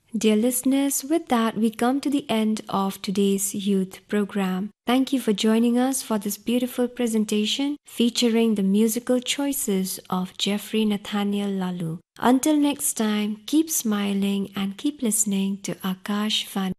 Dear listeners, with that, we come to the end of today's youth program. Thank you for joining us for this beautiful presentation featuring the musical choices of Jeffrey Nathaniel Lalu. Until next time, keep smiling and keep listening to Akash Vani.